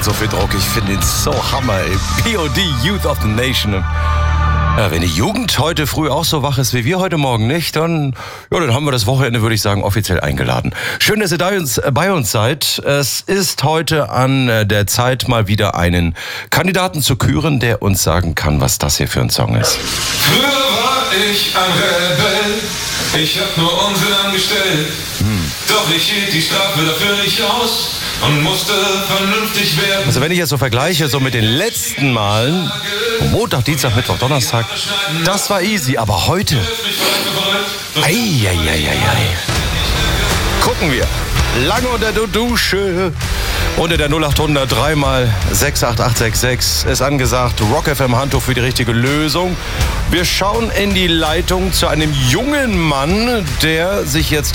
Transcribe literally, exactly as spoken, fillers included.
hat so viel Druck. Ich finde ihn so hammer, ey. P O D, Youth of the Nation. Ja, wenn die Jugend heute früh auch so wach ist wie wir heute Morgen nicht, dann, ja, dann haben wir das Wochenende, würde ich sagen, offiziell eingeladen. Schön, dass ihr da uns, bei uns seid. Es ist heute an der Zeit, mal wieder einen Kandidaten zu küren, der uns sagen kann, was das hier für ein Song ist. Früher war ich ein Rebell, ich hab nur Unsinn angestellt. Hm. Doch ich hielt die Strafe dafür nicht aus und musste vernünftig werden. Also wenn ich jetzt so vergleiche, so mit den letzten Malen, Montag, Dienstag, Mittwoch, Donnerstag, das war easy, aber heute, eieieiei. Gucken wir, lange unter der Dusche, unter der null acht hundert drei mal sechs acht acht sechs sechs ist angesagt, Rock F M Handtuch für die richtige Lösung. Wir schauen in die Leitung zu einem jungen Mann, der sich jetzt